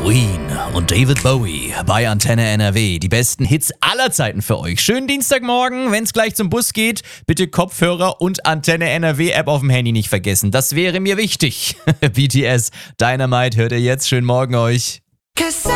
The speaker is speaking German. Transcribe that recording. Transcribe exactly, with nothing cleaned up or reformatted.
Queen und David Bowie bei Antenne N R W. Die besten Hits aller Zeiten für euch. Schönen Dienstagmorgen, wenn es gleich zum Bus geht. Bitte Kopfhörer und Antenne N R W App auf dem Handy nicht vergessen. Das wäre mir wichtig. B T S, Dynamite hört ihr jetzt. Schönen Morgen euch. Cause